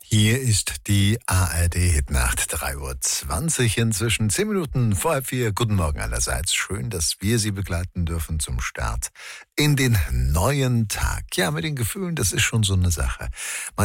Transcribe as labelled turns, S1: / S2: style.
S1: Hier ist die ARD-Hitnacht, 3:20 Uhr inzwischen, 10 Minuten vor 3:30. Guten Morgen allerseits. Schön, dass wir Sie begleiten dürfen zum Start in den neuen Tag. Ja, mit den Gefühlen, das ist schon so eine Sache.